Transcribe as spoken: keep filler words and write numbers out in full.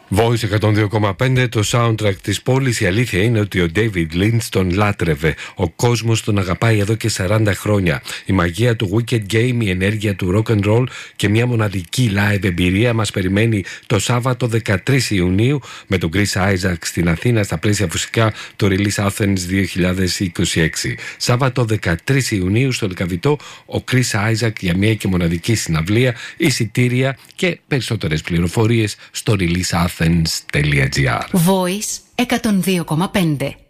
Voice εκατόν δύο κόμμα πέντε, το soundtrack της πόλης. Η αλήθεια είναι ότι ο David Lynch τον λάτρευε. Ο κόσμος τον αγαπάει εδώ και σαράντα χρόνια. Η μαγεία του Wicked Game, η ενέργεια του rock and roll και μια μοναδική live εμπειρία μας περιμένει το Σάββατο δεκατρείς Ιουνίου με τον Chris Isaac στην Αθήνα, στα πλαίσια φυσικά του Release Athens δύο χιλιάδες είκοσι έξι. Σάββατο δεκατρείς Ιουνίου στο Λυκαβητό, ο Chris Isaac για μια και μοναδική συναυλία, εισιτήρια και περισσότερες πληροφορίες στο release athens τελεία gr. Voice εκατόν δύο κόμμα πέντε.